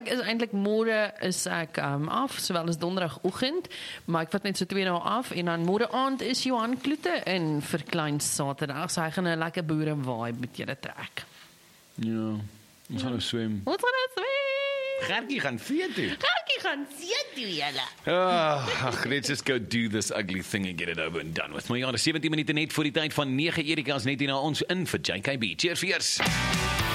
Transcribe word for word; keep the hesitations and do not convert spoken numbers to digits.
is eintlik môre is ek um, af, sowel as donderdagoggend, maar ek vat net so twee dae af en dan môre aand is Johan Kloete in vir Klein Saterdag. So hy gaan 'n lekker boere vibe met julle trek. Ja, ons gaan nou swem. Ons gaan nou swem. Gertjie gaan vee toe. Gertjie gaan see toe julle. Ah, ach, let's just go do this ugly thing and get it over and done with. Maar ja, sewentien minute net voor die tyd van nege. Erika is net hier na ons in vir J K B. Cheers vir eers.